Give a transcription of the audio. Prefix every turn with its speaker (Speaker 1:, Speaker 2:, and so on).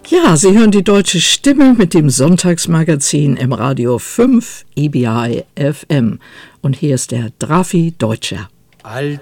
Speaker 1: Ja, Sie hören die deutsche Stimme mit dem Sonntagsmagazin im Radio 5 EBI FM. Und hier ist der Drafi Deutscher.